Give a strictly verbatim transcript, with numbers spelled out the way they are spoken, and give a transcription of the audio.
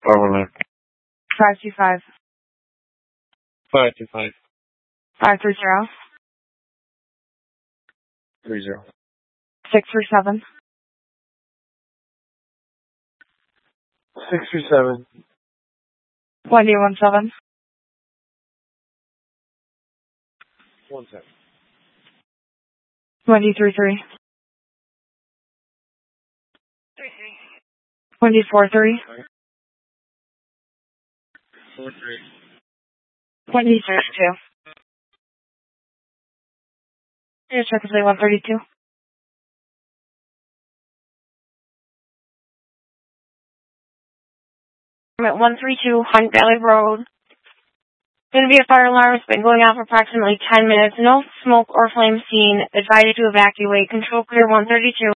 five one nine. five two five. five two five. five three zero. three zero. six three seven. six three seven. one eight one seven. one seven. one eight three three. one eight four three. four three. one eight six two. Your check is one thirty-two. I'm at one thirty-two Hunt Valley Road. Going to be a fire alarm. It's been going off for approximately ten minutes. No smoke or flame seen. Advised to evacuate. Control clear one thirty-two.